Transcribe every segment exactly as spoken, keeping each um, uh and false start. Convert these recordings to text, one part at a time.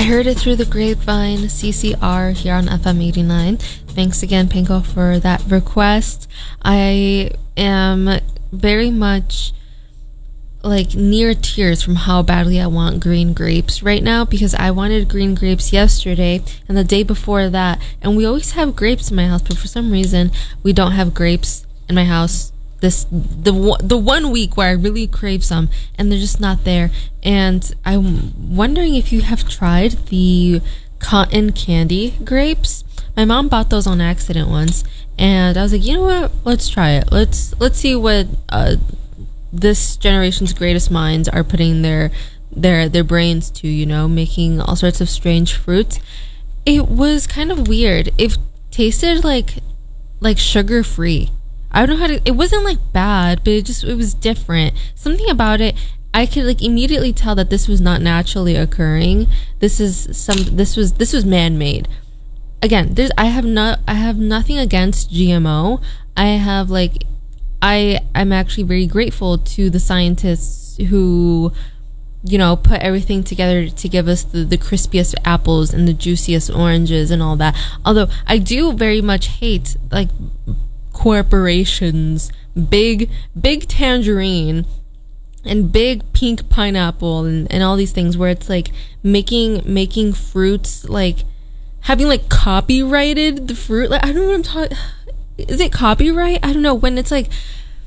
heard it through the grapevine, C C R here on F M eighty-nine. Thanks again, Pinko, for that request. I am very much like near tears from how badly I want green grapes right now, because I wanted green grapes yesterday and the day before that, and we always have grapes in my house, but for some reason we don't have grapes in my house this the the one week where I really crave some, and they're just not there. And I'm wondering if you have tried the cotton candy grapes. My mom bought those on accident once, and I was like, you know what, let's try it. Let's let's see what uh this generation's greatest minds are putting their their their brains to, you know, making all sorts of strange fruits. It was kind of weird. It tasted like like sugar free. I don't know how to, it wasn't like bad, but it just, it was different. Something about it, I could like immediately tell that this was not naturally occurring. This is some, this was, this was man-made. Again, there's, I have not, I have nothing against G M O. I have like, I, I'm actually very grateful to the scientists who, you know, put everything together to give us the, the crispiest apples and the juiciest oranges and all that. Although I do very much hate like corporations, big big tangerine and big pink pineapple and, and all these things where it's like making making fruits, like having like copyrighted the fruit. Like I don't know what I'm talking, is it copyright? I don't know. When it's like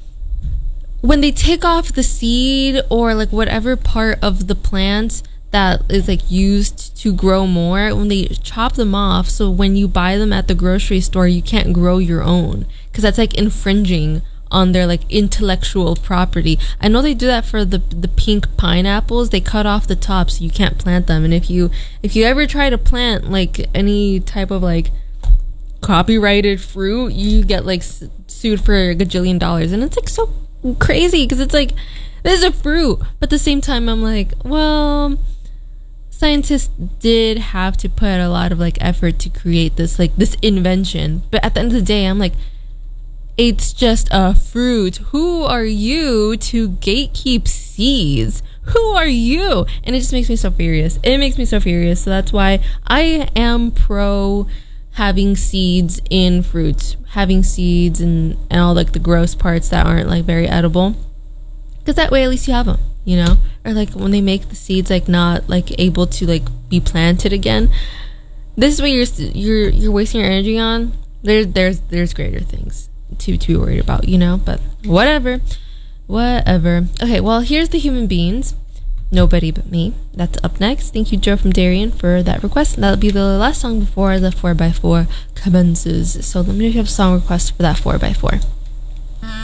when they take off the seed or like whatever part of the plant that is like used to grow more, when they chop them off, so when you buy them at the grocery store you can't grow your own, because that's like infringing on their like intellectual property. I know they do that for the the pink pineapples. They cut off the top so you can't plant them, and if you if you ever try to plant like any type of like copyrighted fruit, you get like sued for a gajillion dollars. And it's like so crazy, because it's like, this is a fruit, but at the same time I'm like, well, scientists did have to put a lot of like effort to create this like this invention, but at the end of the day I'm like, it's just a fruit. Who are you to gatekeep seeds? Who are you? And it just makes me so furious. It makes me so furious. So that's why I am pro having seeds in fruits, having seeds and, and all like the gross parts that aren't like very edible, because that way at least you have them, you know. Or like when they make the seeds like not like able to like be planted again, this is what you're you're you're wasting your energy on. There's there's there's greater things to to be worried about, you know. But whatever whatever okay, well, here's the Human Beings, Nobody But Me. That's up next. Thank you, Joe from Darien, for that request. And that'll be the last song before the four by four commences. So let me know if you have a song request for that four by four.